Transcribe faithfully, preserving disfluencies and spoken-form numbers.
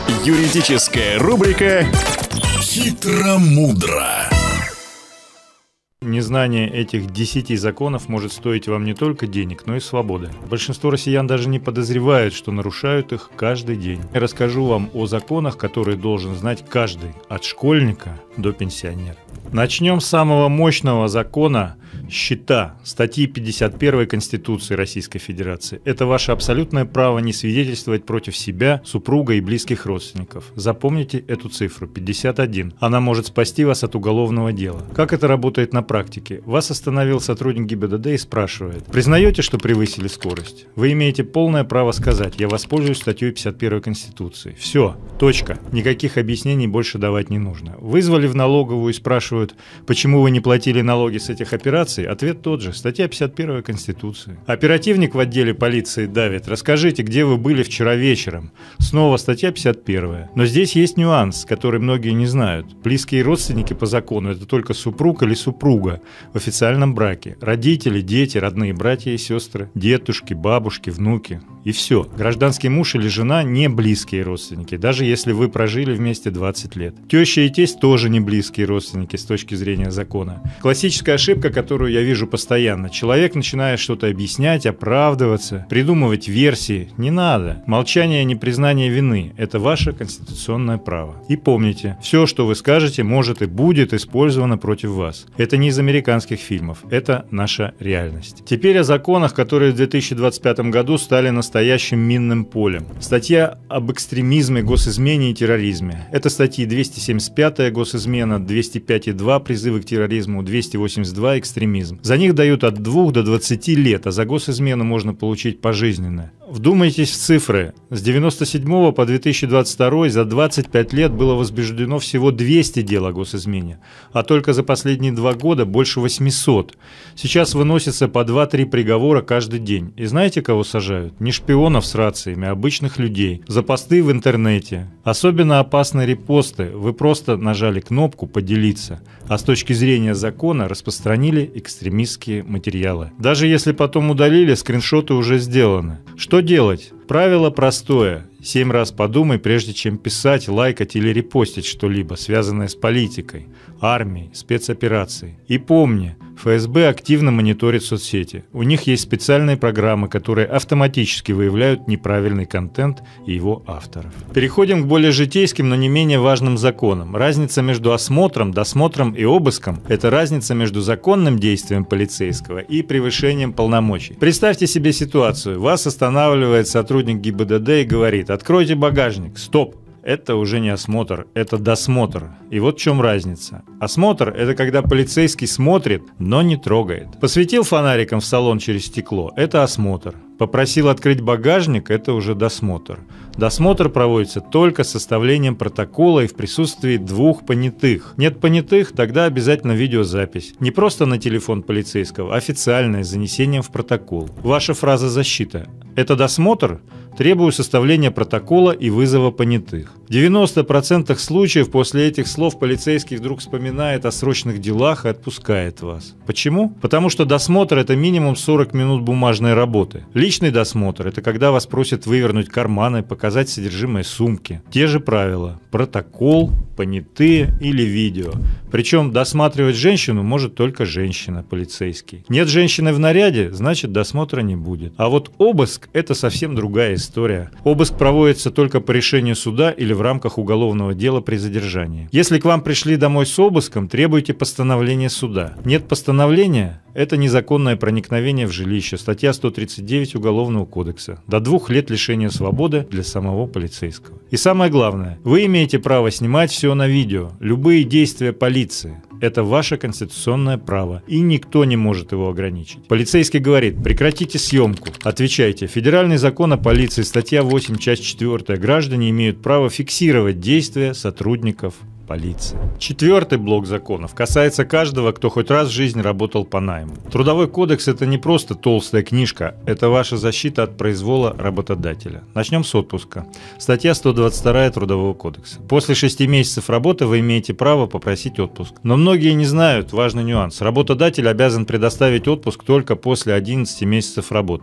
Юридическая рубрика «Хитро-мудро». Незнание этих десяти законов может стоить вам не только денег, но и свободы. Большинство россиян даже не подозревают, что нарушают их каждый день. Я расскажу вам о законах, которые должен знать каждый, от школьника до пенсионера. Начнем с самого мощного закона – счета, статьи пятьдесят первой Конституции Российской Федерации. Это ваше абсолютное право не свидетельствовать против себя, супруга и близких родственников. Запомните эту цифру – пятьдесят один. Она может спасти вас от уголовного дела. Как это работает на практике? Вас остановил сотрудник ГИБДД и спрашивает: признаете, что превысили скорость? Вы имеете полное право сказать: я воспользуюсь статьей пятьдесят первой Конституции. Все, точка. Никаких объяснений больше давать не нужно. Вызвали в налоговую и спрашивают: почему вы не платили налоги с этих операций? Ответ тот же: статья пятьдесят первой Конституции. Оперативник в отделе полиции давит: расскажите, где вы были вчера вечером? Снова статья пятьдесят первая. Но здесь есть нюанс, который многие не знают. Близкие родственники по закону – это только супруг или супруга в официальном браке. Родители, дети, родные братья и сестры, дедушки, бабушки, внуки. И все. Гражданский муж или жена – не близкие родственники, даже если вы прожили вместе двадцать лет. Теща и тесть тоже не близкие родственники с точки зрения закона. Классическая ошибка, которую я вижу постоянно. Человек начинает что-то объяснять, оправдываться, придумывать версии. Не надо. Молчание, непризнание вины – это ваше конституционное право. И помните, все, что вы скажете, может и будет использовано против вас. Это не из американских фильмов. Это наша реальность. Теперь о законах, которые в две тысячи двадцать пятом году стали настоящим минным полем. Статья об экстремизме, госизмене и терроризме. Это статьи двести семьдесят пятая госизмена, двести пять и два призывы к терроризму, двести восемьдесят два экстремизм. За них дают от двух до двадцати лет, а за госизмену можно получить пожизненное. Вдумайтесь в цифры. С девяносто седьмого по две тысячи двадцать второй за двадцать пять лет было возбуждено всего двести дел о госизмене, а только за последние два года больше восьмисот. Сейчас выносится по два-три приговора каждый день. И знаете, кого сажают? Не шпионов с рациями, а обычных людей. За посты в интернете. Особенно опасны репосты. Вы просто нажали кнопку «Поделиться», а с точки зрения закона распространили экстремистские материалы. Даже если потом удалили, скриншоты уже сделаны. Что делать? Правило простое. Семь раз подумай, прежде чем писать, лайкать или репостить что-либо, связанное с политикой, армией, спецоперацией. И помни, ФСБ активно мониторит соцсети. У них есть специальные программы, которые автоматически выявляют неправильный контент и его авторов. Переходим к более житейским, но не менее важным законам. Разница между осмотром, досмотром и обыском – это разница между законным действием полицейского и превышением полномочий. Представьте себе ситуацию. Вас останавливает сотрудник ГИБДД и говорит: откройте багажник. Стоп! Это уже не осмотр, это досмотр. И вот в чем разница. Осмотр – это когда полицейский смотрит, но не трогает. Посветил фонариком в салон через стекло – это осмотр. Попросил открыть багажник – это уже досмотр. Досмотр проводится только с составлением протокола и в присутствии двух понятых. Нет понятых – тогда обязательно видеозапись. Не просто на телефон полицейского, а официальное, с занесением в протокол. Ваша фраза «защита» – это досмотр? Требую составления протокола и вызова понятых. В девяноста процентах случаев после этих слов полицейский вдруг вспоминает о срочных делах и отпускает вас. Почему? Потому что досмотр – это минимум сорок минут бумажной работы. Личный досмотр – это когда вас просят вывернуть карманы, показать содержимое сумки. Те же правила – протокол, понятые или видео. Причем досматривать женщину может только женщина, полицейский. Нет женщины в наряде, значит досмотра не будет. А вот обыск – это совсем другая история. Обыск проводится только по решению суда или в рамках уголовного дела при задержании. Если к вам пришли домой с обыском, требуйте постановления суда. Нет постановления – это незаконное проникновение в жилище, статья сто тридцать девять Уголовного кодекса. До двух лет лишения свободы для самого полицейского. И самое главное, вы имеете право снимать все на видео, любые действия полиции. Это ваше конституционное право, и никто не может его ограничить. Полицейский говорит: прекратите съемку. Отвечайте: федеральный закон о полиции, статья восемь, часть четвёртая. Граждане имеют право фиксировать действия сотрудников полиции. Четвертый блок законов касается каждого, кто хоть раз в жизни работал по найму. Трудовой кодекс – это не просто толстая книжка, это ваша защита от произвола работодателя. Начнем с отпуска. Статья сто двадцать вторая Трудового кодекса. После шести месяцев работы вы имеете право попросить отпуск. Но многие не знают важный нюанс. Работодатель обязан предоставить отпуск только после одиннадцати месяцев работы.